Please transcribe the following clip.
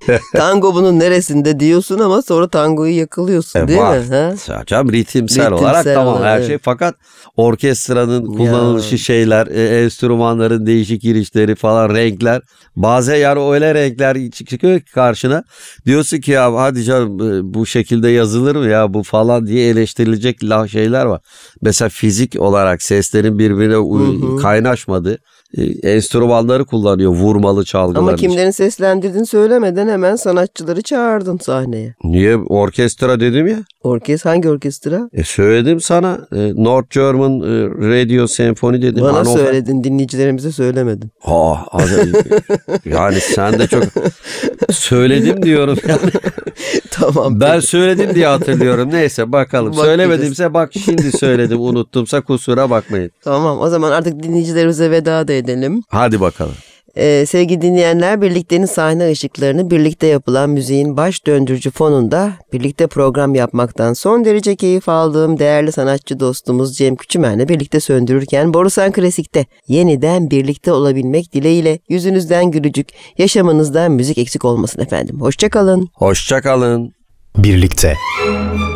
Tango bunun neresinde diyorsun ama sonra tangoyu yakalıyorsun değil var. mi? Ha? Hocam ritimsel olarak tamam olarak, her evet. şey, fakat orkestranın kullanılışı şeyler, enstrümanların değişik girişleri falan, renkler. Bazen yani öyle renkler çıkıyor ki karşına, diyorsun ki ya hadi canım bu şekilde yazılır mı ya bu falan diye eleştirilecek şeyler var. Mesela fizik olarak seslerin birbirine kaynaşmadığı enstrümanları kullanıyor, vurmalı çalgılar. Ama kimlerin seslendirdiğini söylemeden hemen sanatçıları çağırdın sahneye. Niye? Orkestra dedim ya. Hangi orkestra? Söyledim sana. North German Radio Symphony dedim. Bana söyledin, dinleyicilerimize söylemedin. Yani sen de çok söyledim diyorum yani. Tamam. Ben söyledim diye hatırlıyorum. Neyse bakalım. Söylemedimse bak şimdi söyledim, unuttumsa kusura bakmayın. Tamam, o zaman artık dinleyicilerimize veda da edelim. Hadi bakalım. Sevgili dinleyenler, birliktenin sahne ışıklarını, birlikte yapılan müziğin baş döndürücü fonunda birlikte program yapmaktan son derece keyif aldığım değerli sanatçı dostumuz Cem Küçümen'le birlikte söndürürken Borusan Klasik'te yeniden birlikte olabilmek dileğiyle yüzünüzden gülücük, yaşamınızdan müzik eksik olmasın efendim. Hoşça kalın. Hoşça kalın. Birlikte.